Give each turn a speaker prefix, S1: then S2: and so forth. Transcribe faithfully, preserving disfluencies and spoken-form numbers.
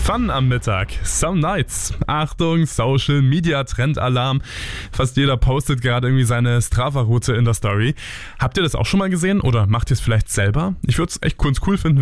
S1: Fun am Mittag. Some Nights. Achtung, Social Media Trendalarm. Fast jeder postet gerade irgendwie seine Strava-Route in der Story. Habt ihr das auch schon mal gesehen oder macht ihr es vielleicht selber? Ich würde es echt ganz cool finden,